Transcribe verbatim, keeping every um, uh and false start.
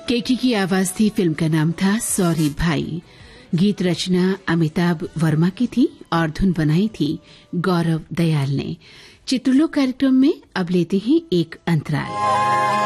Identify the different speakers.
Speaker 1: केकी की आवाज थी, फिल्म का नाम था सॉरी भाई। गीत रचना अमिताभ वर्मा की थी और धुन बनाई थी गौरव दयाल ने। चित्रलोक कार्यक्रम में अब लेते हैं एक अंतराल।